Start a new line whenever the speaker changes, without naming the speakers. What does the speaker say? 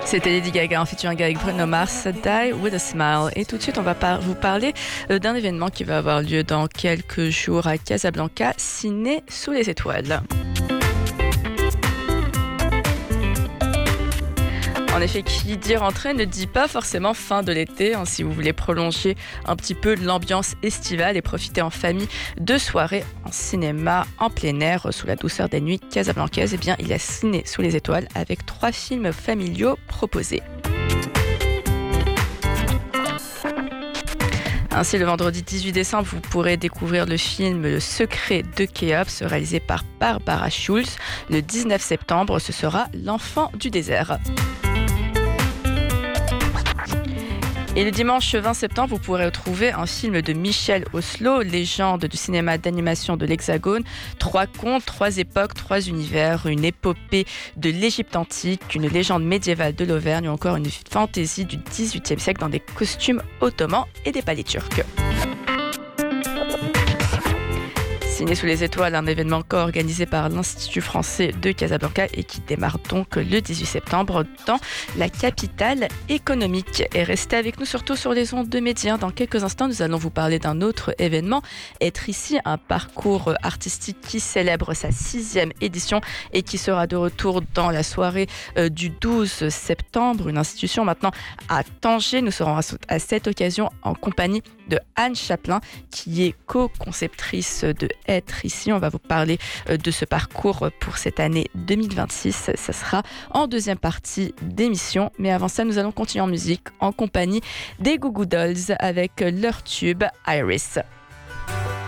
C'était Lady Gaga en featuring avec Bruno Mars, Die With A Smile. Et tout de suite, on va vous parler d'un événement qui va avoir lieu dans quelques jours à Casablanca, Ciné sous les étoiles. En effet, qui dit rentrée ne dit pas forcément fin de l'été. Si vous voulez prolonger un petit peu l'ambiance estivale et profiter en famille de soirées en cinéma en plein air sous la douceur des nuits casablancaises, eh bien, il y a Ciné sous les étoiles avec 3 films familiaux proposés. Ainsi, le vendredi 18 décembre, vous pourrez découvrir le film Le secret de Khéops, réalisé par Barbara Schulz. Le 19 septembre, ce sera L'enfant du désert. Et le dimanche 20 septembre, vous pourrez retrouver un film de Michel Oslo, légende du cinéma d'animation de l'Hexagone. 3 contes, 3 époques, 3 univers, une épopée de l'Égypte antique, une légende médiévale de l'Auvergne ou encore une fantaisie du XVIIIe siècle dans des costumes ottomans et des palais turcs. Ciné sous les étoiles, un événement co-organisé par l'Institut français de Casablanca et qui démarre donc le 18 septembre dans la capitale économique. Et restez avec nous surtout sur les ondes de Média. Dans quelques instants, nous allons vous parler d'un autre événement. Être ici, un parcours artistique qui célèbre sa 6e édition et qui sera de retour dans la soirée du 12 septembre. Une institution maintenant à Tanger. Nous serons à cette occasion en compagnie de Anne Chaplin, qui est co-conceptrice de Être ici. On va vous parler de ce parcours pour cette année 2026. Ça sera en deuxième partie d'émission. Mais avant ça, nous allons continuer en musique en compagnie des Goo Goo Dolls avec leur tube Iris.